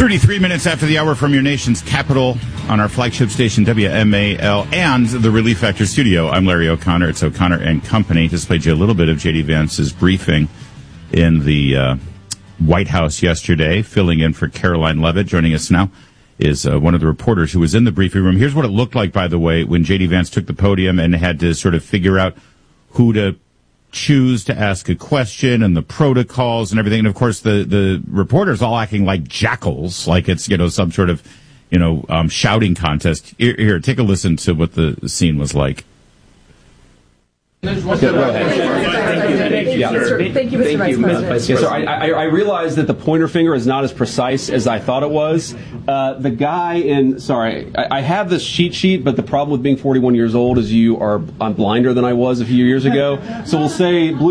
33 minutes after the hour from your nation's capital on our flagship station, WMAL, and the Relief Factor studio. I'm Larry O'Connor. It's O'Connor and Company. Just played you a little bit of J.D. Vance's briefing in the White House yesterday, filling in for Caroline Levitt. Joining us now is one of the reporters who was in the briefing room. Here's what it looked like, by the way, when J.D. Vance took the podium and had to sort of figure out who to choose to ask a question and the protocols and everything. And of course, the reporters all acting like jackals, like it's, some sort of, shouting contest. Here, take a listen to what the scene was like. Thank you, Mr. Vice President. Yes, sir. I realize that the pointer finger is not as precise as I thought it was. The guy I have this cheat sheet, but the problem with being 41 years old is I'm blinder than I was a few years ago. So we'll say blue